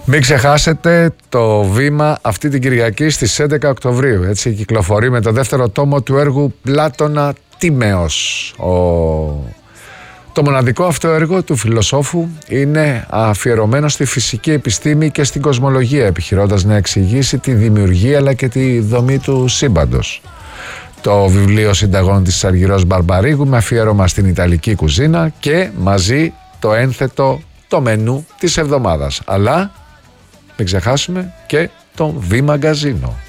Μην ξεχάσετε το βήμα αυτή την Κυριακή στις 11 Οκτωβρίου. Έτσι κυκλοφορεί με το δεύτερο τόμο του έργου Πλάτωνα Τίμεως. Το μοναδικό αυτό έργο του φιλοσόφου είναι αφιερωμένο στη φυσική επιστήμη και στην κοσμολογία, επιχειρώντας να εξηγήσει τη δημιουργία αλλά και τη δομή του σύμπαντος. Το βιβλίο συνταγών της Αργυρός Μπαρμπαρίγου με αφιέρωμα στην Ιταλική κουζίνα και μαζί το ένθετο το μενού της εβδομάδας. Αλλά μην ξεχάσουμε και το V-Magazino.